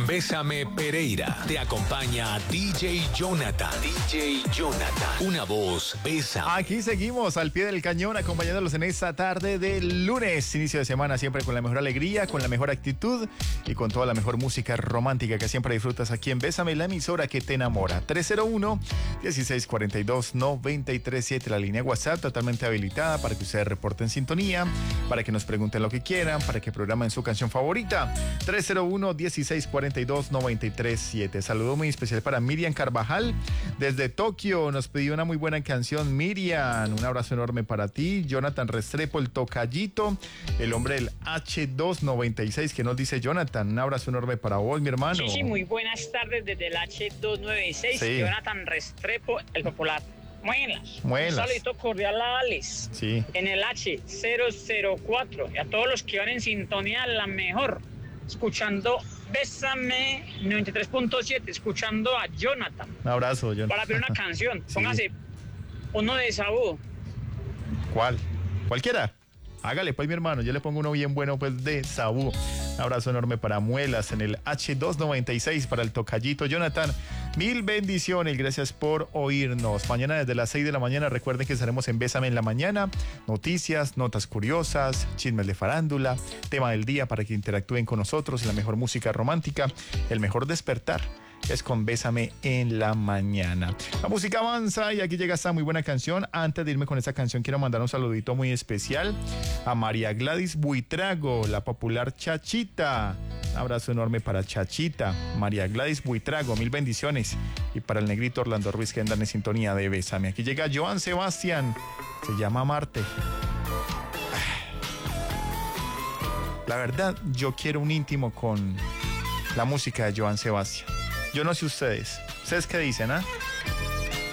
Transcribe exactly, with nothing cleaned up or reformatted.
En Bésame Pereira te acompaña D J Jonathan. D J Jonathan. Una voz, Bésame. Aquí seguimos al pie del cañón acompañándolos en esta tarde de lunes, inicio de semana, siempre con la mejor alegría, con la mejor actitud y con toda la mejor música romántica que siempre disfrutas aquí en Bésame, la emisora que te enamora. tres cero uno, dieciséis cuarenta y dos, noventa y tres siete, la línea WhatsApp totalmente habilitada para que ustedes reporten sintonía, para que nos pregunten lo que quieran, para que programen su canción favorita. tres cero uno, dieciséis cuarenta y dos, noventa y tres siete. Saludo muy especial para Miriam Carvajal desde Tokio. Nos pidió una muy buena canción, Miriam. Un abrazo enorme para ti. Jonathan Restrepo, el tocallito, el hombre del hache dos noventa y seis, que nos dice Jonathan. Un abrazo enorme para vos, mi hermano. Sí, sí, muy buenas tardes desde el hache dos noventa y seis. Sí. Jonathan Restrepo, el popular. Muelas. Muelas. Un saludito cordial a Alex. Sí. En el hache cero cero cuatro. Y a todos los que van en sintonía, la mejor. Escuchando Bésame noventa y tres punto siete. Escuchando a Jonathan. Un abrazo, Jonathan. Para pedir una canción. Sí. Póngase uno de Saúl. ¿Cuál? ¿Cualquiera? Hágale, pues, mi hermano. Yo le pongo uno bien bueno, pues, de Sabú. Un abrazo enorme para Muelas en el hache dos noventa y seis, para el tocallito Jonathan. Mil bendiciones, gracias por oírnos. Mañana desde las seis de la mañana, recuerden que estaremos en Bésame en la mañana. Noticias, notas curiosas, chismes de farándula, tema del día para que interactúen con nosotros. La mejor música romántica, el mejor despertar es con Bésame en la mañana. La música avanza y aquí llega esta muy buena canción. Antes de irme con esta canción, quiero mandar un saludito muy especial a María Gladys Buitrago, la popular Chachita. Un abrazo enorme para Chachita, María Gladys Buitrago, mil bendiciones. Y para el negrito Orlando Ruiz, que andan en sintonía de Bésame. Aquí llega Joan Sebastián, se llama Marte. La verdad, yo quiero un íntimo con la música de Joan Sebastián. Yo no sé ustedes. ¿Ustedes qué dicen, ah? ¿eh?